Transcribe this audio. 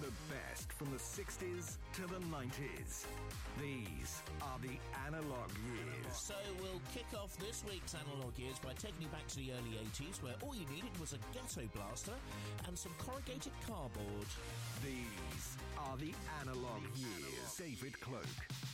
the best from the 60s to the 90s. These are the Analog Years. So we'll kick off this week's Analog Years by taking you back to the early 80s, where all you needed was a ghetto blaster and some corrugated cardboard. These are the Analog Years. David Cloak.